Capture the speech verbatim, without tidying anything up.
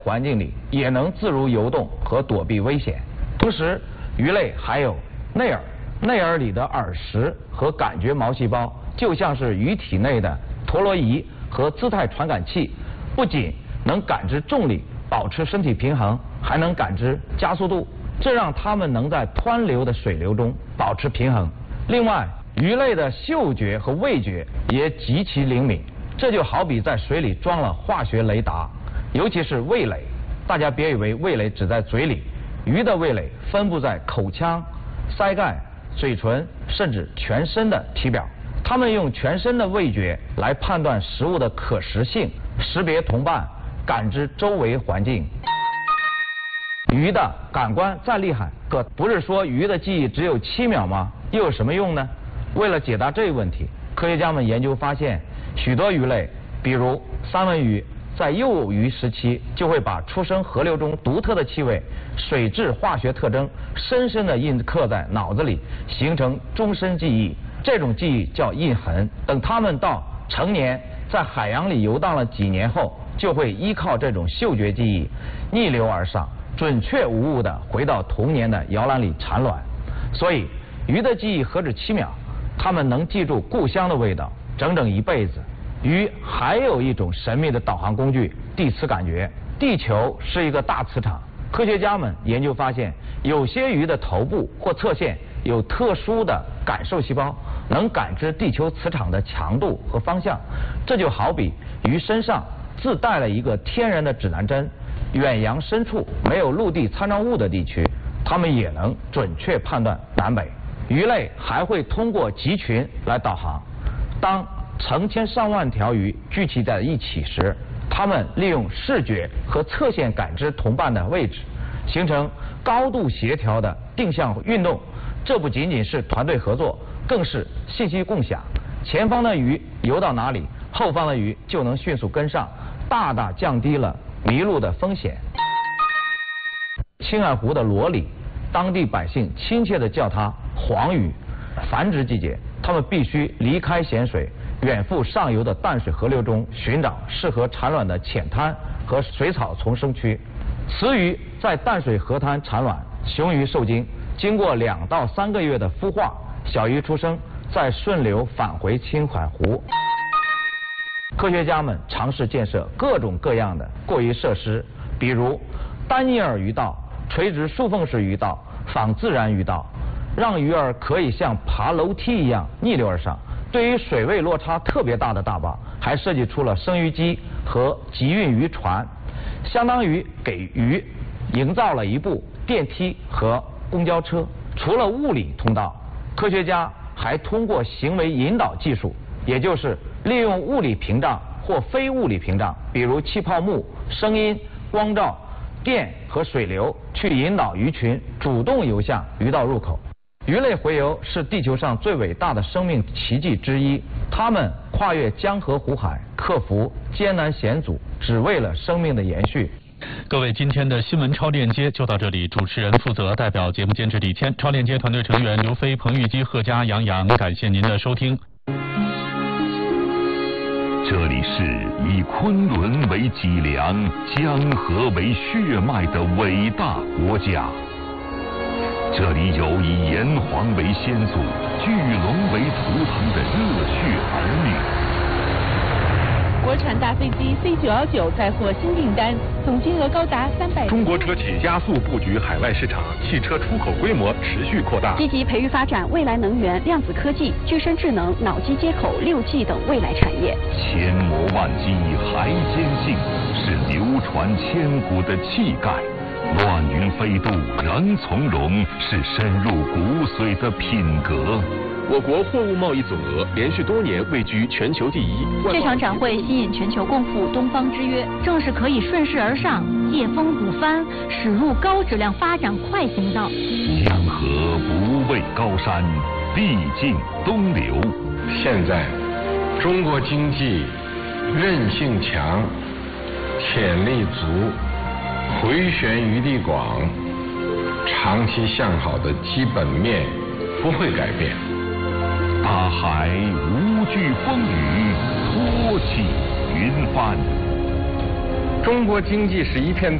环境里也能自如游动和躲避危险。同时，鱼类还有内耳，内耳里的耳石和感觉毛细胞就像是鱼体内的陀螺仪和姿态传感器，不仅能感知重力，保持身体平衡，还能感知加速度，这让它们能在湍流的水流中保持平衡。另外，鱼类的嗅觉和味觉也极其灵敏，这就好比在水里装了化学雷达。尤其是味蕾，大家别以为味蕾只在嘴里，鱼的味蕾分布在口腔、腮盖、嘴唇，甚至全身的体表。它们用全身的味觉来判断食物的可食性，识别同伴，感知周围环境。鱼的感官再厉害，可不是说鱼的记忆只有七秒吗？又有什么用呢？为了解答这个问题，科学家们研究发现，许多鱼类，比如三文鱼，在幼鱼时期就会把出生河流中独特的气味、水质化学特征深深地印刻在脑子里，形成终身记忆。这种记忆叫印痕。等它们到成年，在海洋里游荡了几年后，就会依靠这种嗅觉记忆逆流而上，准确无误地回到童年的摇篮里产卵。所以，鱼的记忆何止七秒，它们能记住故乡的味道整整一辈子。鱼还有一种神秘的导航工具——地磁感觉。地球是一个大磁场，科学家们研究发现，有些鱼的头部或侧线有特殊的感受细胞，能感知地球磁场的强度和方向。这就好比鱼身上自带了一个天然的指南针，远洋深处没有陆地参照物的地区，它们也能准确判断南北。鱼类还会通过集群来导航。当成千上万条鱼聚集在一起时，它们利用视觉和侧线感知同伴的位置，形成高度协调的定向运动。这不仅仅是团队合作，更是信息共享。前方的鱼游到哪里，后方的鱼就能迅速跟上，大大降低了迷路的风险。青海湖的罗鲤，当地百姓亲切地叫它黄鱼。繁殖季节，它们必须离开咸水，远赴上游的淡水河流中寻找适合产卵的浅滩和水草丛生区。雌鱼在淡水河滩产卵，雄鱼受精，经过两到三个月的孵化，小鱼出生，再顺流返回青海湖。科学家们尝试建设各种各样的过鱼设施，比如单尼尔鱼道、垂直竖缝式鱼道、仿自然鱼道，让鱼儿可以像爬楼梯一样逆流而上。对于水位落差特别大的大坝，还设计出了生鱼机和集运渔船，相当于给鱼营造了一部电梯和公交车。除了物理通道，科学家还通过行为引导技术，也就是利用物理屏障或非物理屏障，比如气泡幕、声音、光照、电和水流，去引导鱼群主动游向鱼道入口。鱼类洄游是地球上最伟大的生命奇迹之一，它们跨越江河湖海，克服艰难险阻，只为了生命的延续。 各位，今天的新闻超链接就到这里，主持人负责，代表节目监制李天，超链接团队成员刘飞、彭玉基、贺佳、杨洋，感谢您的收听。 这里是以昆仑为脊梁、江河为血脉的伟大国家。这里有以炎黄为先祖、巨龙为图腾的热血儿女。 国产大飞机 C 九一九载获新订单，总金额高达三百。 中国车企加速布局海外市场，汽车出口规模持续扩大。 积极培育发展未来能源、量子科技、具身智能、脑机接口、六 G 等未来产业。 千磨万击还坚信，是流传千古的气概。乱云飞渡仍从容，是深入骨髓的品格。 我国货物贸易总额连续多年位居全球第一。 这场展会吸引全球共赴东方之约，正是可以顺势而上、借风鼓帆、驶入高质量发展快行道。 江河不畏高山，必尽东流。 现在，中国经济韧性强，潜力足，回旋余地广，长期向好的基本面不会改变。 大海无惧风雨，托起云帆。 中国经济是一片